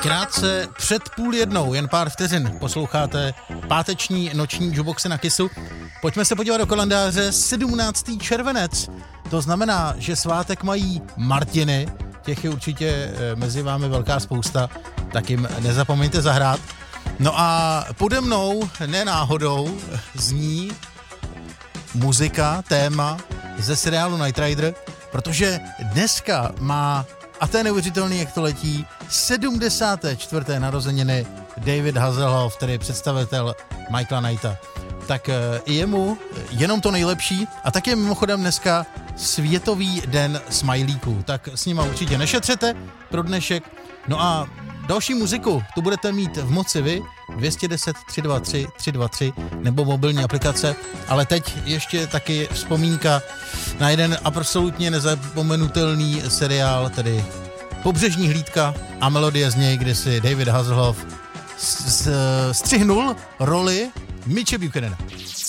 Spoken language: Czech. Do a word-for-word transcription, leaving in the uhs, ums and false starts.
Krátce před půl jednou, jen pár vteřin, posloucháte páteční noční jukeboxy na Kissu. Pojďme se podívat do kalendáře. sedmnáctý červenec. To znamená, že svátek mají Martiny, těch je určitě mezi vámi velká spousta, tak jim nezapomeňte zahrát. No a pode mnou, ne náhodou, zní muzika, téma ze seriálu Knight Rider, protože dneska má, a to je neuvěřitelný, jak to letí, sedmdesáté čtvrté narozeniny David Hasselhoff, tedy představitel Michaela Knighta. Tak i jemu jenom to nejlepší. A tak je mimochodem dneska Světový den smajlíků. Tak s nima určitě nešetřete pro dnešek. No a další muziku tu budete mít v moci vy, dvě stě deset, tři dva tři, tři dva tři nebo mobilní aplikace. Ale teď ještě taky vzpomínka na jeden absolutně nezapomenutelný seriál, tedy Pobřežní hlídka a melodie z něj, kde si David Hasselhoff střihnul roli Mitche Buchanana.